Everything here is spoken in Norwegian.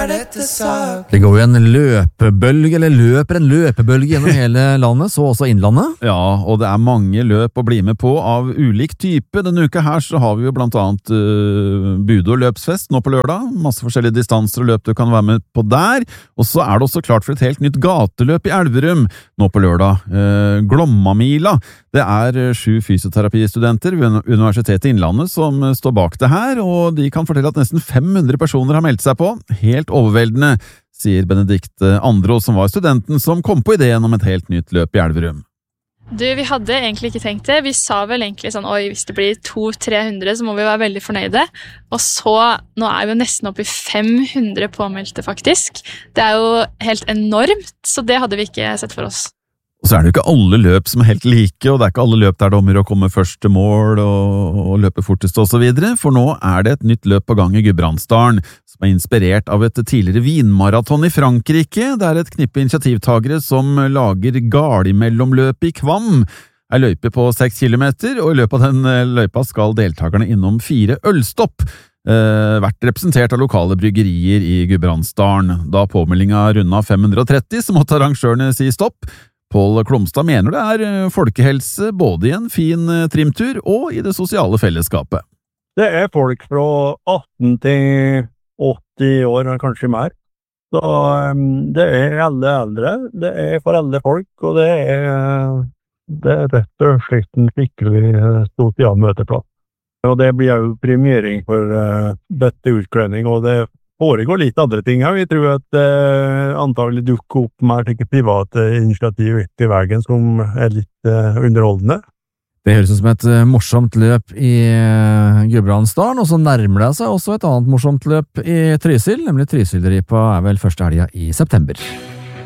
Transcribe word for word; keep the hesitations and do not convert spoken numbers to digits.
er dette sak? Det går jo en løpebølge, eller løper en løpebølge gjennom hele landet, så også innlandet. Ja, og det er mange løp å bli med på av ulik type. Denne uka her så har vi jo blant annet uh, Budo løpsfest nå på lørdag. Masse forskjellige distanser og løp du kan være med på der. Og så er det også klart for et helt nytt gateløp i Elverum nå på lørdag. Uh, Glommamila. Det er sju fysioterapistudenter ved Universitetet i Innlandet som står bak det her, og de kan fortelle at nesten fem hundre personer har meldt seg på. Helt overveldende, sier Benedikte Andrås, som var studenten som kom på ideen om et helt nytt løp i Elverum. Du, vi hadde egentlig ikke tenkt det. Vi sa vel egentlig sånn, oi, hvis det blir to til tre hundre, så må vi være veldig fornøyde. Og så, nå er vi jo nesten oppe i fem hundre påmeldte faktisk. Det er jo helt enormt, så det hadde vi ikke sett for oss. Og så er det jo ikke alle løp som er helt like, og det er ikke alle løp der det omgjør å komme først til mål og, og løpe fortest og så videre, for nå er det et nytt løp på gang i Gudbrandsdalen, som er inspirert av et tidligere vinmaraton i Frankrike. Det er et knippe initiativtagere som lager Galimellomløpet i Kvam, en løype på seks kilometer, og i løpet av den løypa skal deltakerne innom fire ølstopp, eh, vært representert av lokale bryggerier i Gudbrandsdalen. Da påmeldinga runda fem hundre og tretti, så måtte arrangørene si stopp. Pål Klomstad mener det er folkehelse både i en fin trimtur og i det sosiale fellesskapet. Det er folk fra atten til åtti år, kanskje mer. Så um, det er alle eldre, det er for alle folk, og det er, det er rett og slett en skikkelig sosial møteplass. Og det blir jo premiering for uh, dette utkledning, og det foregår litt andre ting her. Vi tror at uh, antagelig dukker opp mer til private initiativ etter veien som er litt uh, underholdende. Det høres ut som et uh, morsomt løp i uh, Gudbrandsdalen, og så nærmer det seg også et annet morsomt løp i Trysil, nemlig Trysilripa er vel første helga i september.